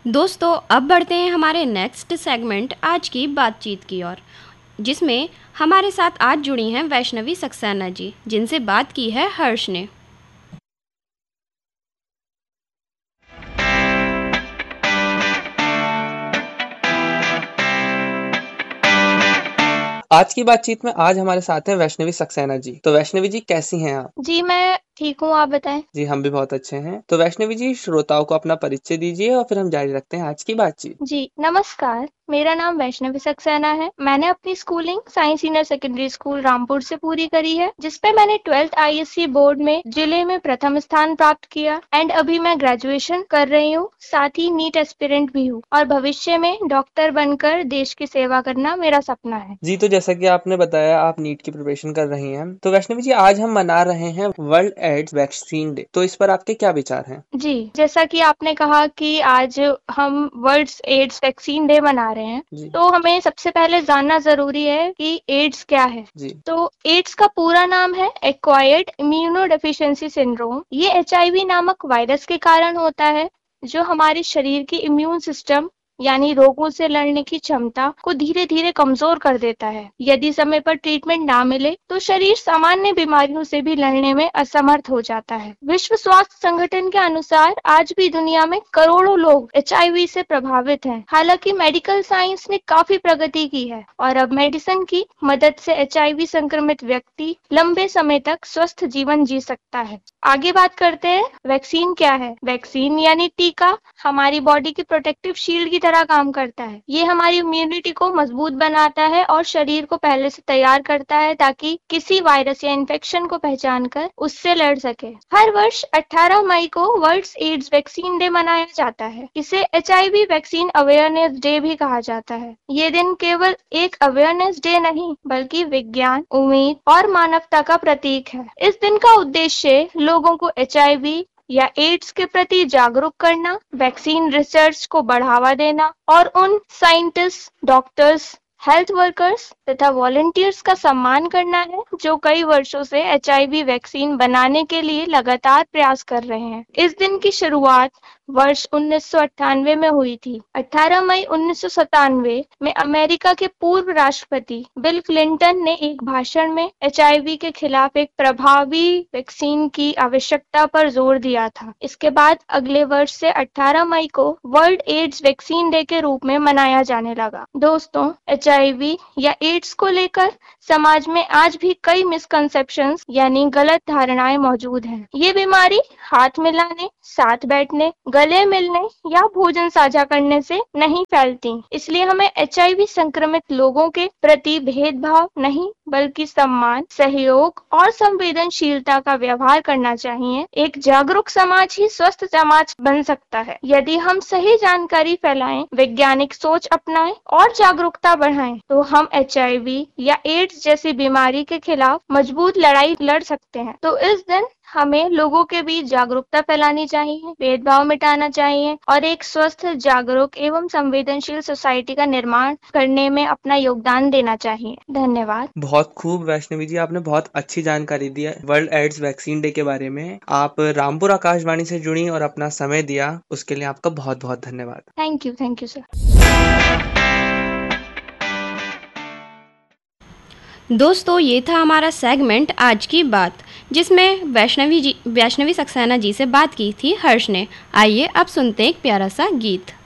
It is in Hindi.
दोस्तों अब बढ़ते हैं हमारे नेक्स्ट सेगमेंट आज की बातचीत की ओर, जिसमें हमारे साथ आज जुड़ी हैं वैष्णवी सक्सेना जी, जिनसे बात की है हर्ष ने। आज की बातचीत में आज हमारे साथ हैं वैष्णवी सक्सेना जी। तो वैष्णवी जी कैसी हैं आप? जी मैं ठीक हूँ, आप बताएं। जी हम भी बहुत अच्छे हैं। तो वैष्णवी जी श्रोताओं को अपना परिचय दीजिए और फिर हम जारी रखते हैं आज की बातचीत। जी नमस्कार, मेरा नाम वैष्णवी सक्सेना है। मैंने अपनी schooling science senior secondary school Rampur से पूरी करी है, जिसपे मैंने 12th ISC बोर्ड में जिले में प्रथम स्थान प्राप्त किया। एंड अभी मैं ग्रेजुएशन कर रही हूँ, साथ ही नीट एस्पिरेंट भी हूँ और भविष्य में डॉक्टर बनकर देश की सेवा करना मेरा सपना है। जी तो जैसा कि आपने बताया आप नीट की प्रिपरेशन कर रही हैं, तो वैष्णवी जी आज हम मना रहे हैं वर्ल्ड एड्स वैक्सीन डे, तो इस पर आपके क्या विचार हैं? जी जैसा कि आपने कहा कि आज हम वर्ल्ड एड्स वैक्सीन डे मना रहे हैं, तो हमें सबसे पहले जानना जरूरी है कि एड्स क्या है। तो एड्स का पूरा नाम है एक्वायर्ड इम्यूनोडेफिशिएंसी सिंड्रोम। ये HIV नामक वायरस के कारण होता है, जो हमारे शरीर की इम्यून सिस्टम यानी रोगों से लड़ने की क्षमता को धीरे धीरे कमजोर कर देता है। यदि समय पर ट्रीटमेंट ना मिले तो शरीर सामान्य बीमारियों से भी लड़ने में असमर्थ हो जाता है। विश्व स्वास्थ्य संगठन के अनुसार आज भी दुनिया में करोड़ों लोग HIV से प्रभावित हैं। हालांकि मेडिकल साइंस ने काफी प्रगति की है और अब मेडिसिन की मदद से HIV संक्रमित व्यक्ति लंबे समय तक स्वस्थ जीवन जी सकता है। आगे बात करते हैं वैक्सीन क्या है। वैक्सीन यानी टीका हमारी बॉडी की प्रोटेक्टिव शील्ड की तरह काम करता है। ये हमारी इम्यूनिटी को मजबूत बनाता है और शरीर को पहले से तैयार करता है ताकि किसी वायरस या इन्फेक्शन को पहचान कर उससे लड़ सके। हर वर्ष 18 मई को वर्ल्ड एड्स वैक्सीन डे मनाया जाता है। इसे HIV वैक्सीन अवेयरनेस डे भी कहा जाता है। ये दिन केवल एक अवेयरनेस डे नहीं बल्कि विज्ञान, उम्मीद और मानवता का प्रतीक है। इस दिन का उद्देश्य लोगों को HIV या एड्स के प्रति जागरूक करना, वैक्सीन रिसर्च को बढ़ावा देना और उन साइंटिस्ट, डॉक्टर्स, हेल्थ वर्कर्स तथा वॉलंटियर्स का सम्मान करना है जो कई वर्षों से HIV वैक्सीन बनाने के लिए लगातार प्रयास कर रहे हैं। इस दिन की शुरुआत वर्ष 1998 में हुई थी। 18 मई 1997 में अमेरिका के पूर्व राष्ट्रपति बिल क्लिंटन ने एक भाषण में HIV के खिलाफ एक प्रभावी वैक्सीन की आवश्यकता पर जोर दिया था। इसके बाद अगले वर्ष से 18 मई को वर्ल्ड एड्स वैक्सीन डे के रूप में मनाया जाने लगा। दोस्तों, HIV या एड्स को लेकर समाज में आज भी कई मिसकंसेप्शंस यानी गलत धारणाएं मौजूद हैं। ये बीमारी हाथ मिलाने, साथ बैठने, गले मिलने या भोजन साझा करने से नहीं फैलती। इसलिए हमें HIV संक्रमित लोगों के प्रति भेदभाव नहीं बल्कि सम्मान, सहयोग और संवेदनशीलता का व्यवहार करना चाहिए। एक जागरूक समाज ही स्वस्थ समाज बन सकता है। यदि हम सही जानकारी फैलाएं, वैज्ञानिक सोच अपनाएं और जागरूकता बढ़ाएं, तो हम HIV या एड्स जैसी बीमारी के खिलाफ मजबूत लड़ाई लड़ सकते हैं। तो इस दिन हमें लोगों के बीच जागरूकता फैलानी चाहिए, भेदभाव मिटाना चाहिए और एक स्वस्थ, जागरूक एवं संवेदनशील सोसाइटी का निर्माण करने में अपना योगदान देना चाहिए। धन्यवाद। बहुत खूब वैष्णवी जी, आपने बहुत अच्छी जानकारी दी है वर्ल्ड एड्स वैक्सीन डे के बारे में। आप रामपुर आकाशवाणी से जुड़ी और अपना समय दिया, उसके लिए आपका बहुत बहुत धन्यवाद। Thank you sir. दोस्तों ये था हमारा सेगमेंट आज की बात, जिसमें वैष्णवी सक्सेना जी से बात की थी हर्ष ने। आइए अब सुनते हैं एक प्यारा सा गीत।